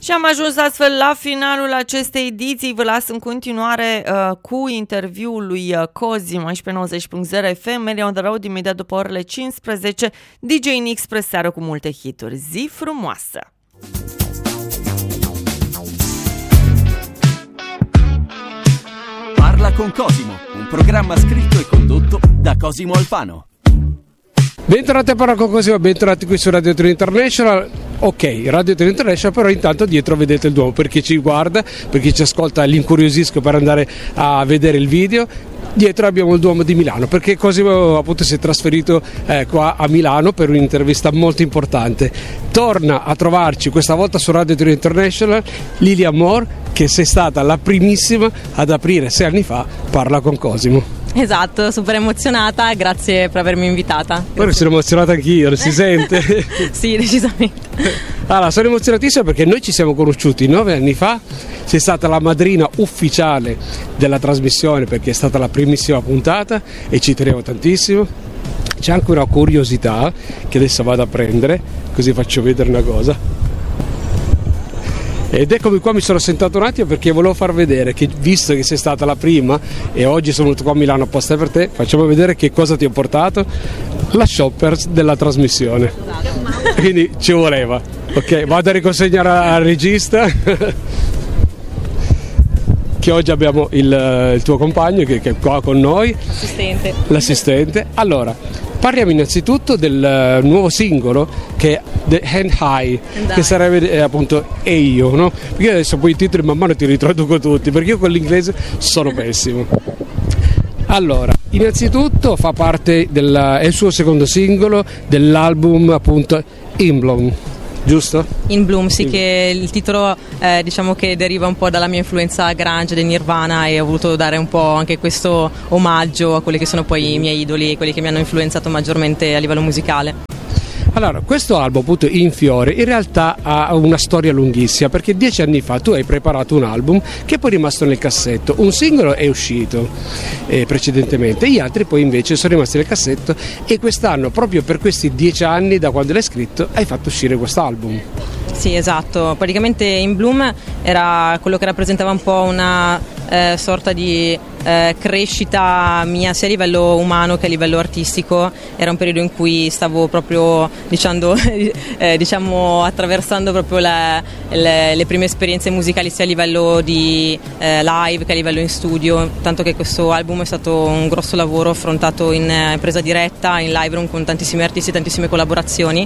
Și am ajuns astfel la finalul acestei ediții. Vă las în continuare cu interviul lui Cozim aici pe 90.0 FM, Media on the Road, imediat după orele 15. DJ Nix spre seară cu multe hituri. Zi frumoasă! Parla con Cosimo, un programma scritto e condotto da Cosimo Alfano. Bentornati a Parla con Cosimo, bentornati qui su Radio 3 International. Ok, Radio 3 International, però intanto dietro vedete il Duomo, per chi ci guarda, per chi ci ascolta l'incuriosisco per andare a vedere il video. Dietro abbiamo il Duomo di Milano, perché Cosimo appunto si è trasferito qua a Milano per un'intervista molto importante. Torna a trovarci questa volta su Radio 3 International Lilia Moore, che sei stata la primissima ad aprire 6 anni fa Parla con Cosimo. Esatto, super emozionata, grazie per avermi invitata. Guarda, sono emozionata anch'io, si sente? Sì, decisamente. Allora, sono emozionatissima perché noi ci siamo conosciuti 9 anni fa, sei stata la madrina ufficiale della trasmissione perché è stata la primissima puntata e ci tenevo tantissimo. C'è anche una curiosità che adesso vado a prendere, così faccio vedere una cosa. Ed eccomi qua, mi sono sentato un attimo perché volevo far vedere che, visto che sei stata la prima e oggi sono venuto qua a Milano apposta per te, facciamo vedere che cosa ti ho portato, la shoppers della trasmissione. Quindi ci voleva. Ok, vado a riconsegnare al regista che oggi abbiamo il tuo compagno che è qua con noi, l'assistente. Allora, parliamo innanzitutto del nuovo singolo che è The Hand High, che sarebbe appunto E io, no? Perché adesso poi i titoli man mano ti ritraduco tutti, perché io con l'inglese sono pessimo. Allora, innanzitutto fa parte è il suo secondo singolo dell'album appunto In Bloom, giusto? In Bloom, sì, che il titolo diciamo che deriva un po' dalla mia influenza grunge del Nirvana e ho voluto dare un po' anche questo omaggio a quelli che sono poi i miei idoli, quelli che mi hanno influenzato maggiormente a livello musicale. Allora, questo album appunto In Fiore in realtà ha una storia lunghissima, perché 10 anni fa tu hai preparato un album che poi è rimasto nel cassetto, un singolo è uscito precedentemente, gli altri poi invece sono rimasti nel cassetto e quest'anno, proprio per questi 10 anni da quando l'hai scritto, hai fatto uscire quest'album. Sì, esatto, praticamente In Bloom era quello che rappresentava un po' una sorta di crescita mia sia a livello umano che a livello artistico. Era un periodo in cui stavo proprio diciamo attraversando proprio le prime esperienze musicali sia a livello di live che a livello in studio, tanto che questo album è stato un grosso lavoro affrontato in presa diretta, in live room con tantissimi artisti, tantissime collaborazioni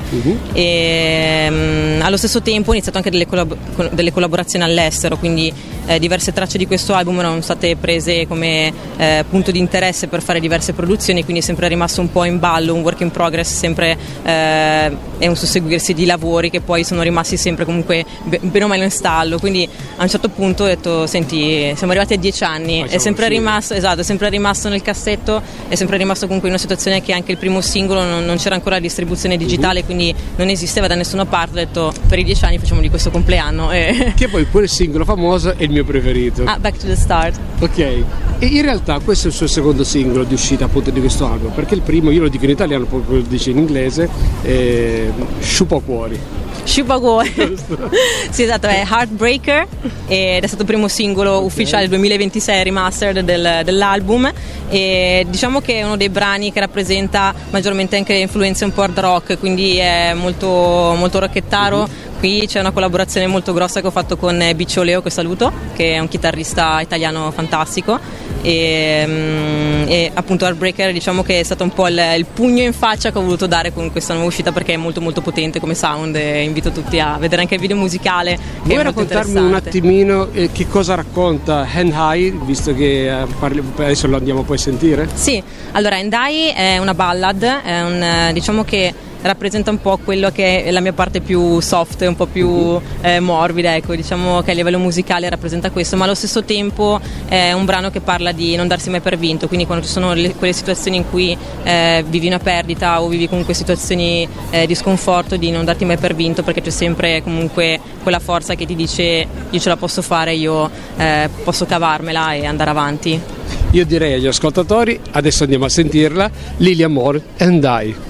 e allo stesso tempo ho iniziato anche delle collaborazioni all'estero, quindi diverse tracce di questo album erano state prese come punto di interesse per fare diverse produzioni, quindi è sempre rimasto un po' in ballo, un work in progress, sempre è un susseguirsi di lavori che poi sono rimasti sempre comunque bene o male in stallo, quindi a un certo punto ho detto senti, siamo arrivati a 10 anni, è sempre rimasto, esatto, è sempre rimasto nel cassetto, è sempre rimasto comunque in una situazione che anche il primo singolo non c'era ancora la distribuzione digitale, quindi non esisteva da nessuna parte, ho detto per i 10 anni facciamo di questo compleanno che poi quel singolo famoso è il mio preferito, Back to the Start. Ok, e in realtà questo è il suo secondo singolo di uscita appunto di questo album, perché il primo io lo dico in italiano, poi lo dice in inglese, Sciupa Cuori. Sciupa Cuori. Sì, esatto, è Heartbreaker ed è stato il primo singolo ufficiale 2026 remastered dell'album e diciamo che è uno dei brani che rappresenta maggiormente anche influenze un po' hard rock, quindi è molto, molto rockettaro. Qui c'è una collaborazione molto grossa che ho fatto con Biccio Leo, che saluto, che è un chitarrista italiano fantastico e appunto Heartbreaker diciamo che è stato un po' il pugno in faccia che ho voluto dare con questa nuova uscita, perché è molto molto potente come sound e invito tutti a vedere anche il video musicale. Vuoi raccontarmi un attimino che cosa racconta Hand High, visto che adesso lo andiamo poi a sentire? Sì, allora Hand High è una ballad, è diciamo che rappresenta un po' quello che è la mia parte più soft, un po' più morbida, ecco, diciamo che a livello musicale rappresenta questo, ma allo stesso tempo è un brano che parla di non darsi mai per vinto, quindi quando ci sono quelle situazioni in cui vivi una perdita o vivi comunque situazioni di sconforto, di non darti mai per vinto, perché c'è sempre comunque quella forza che ti dice io ce la posso fare, io posso cavarmela e andare avanti. Io direi agli ascoltatori, adesso andiamo a sentirla, Lilia Moore, And I.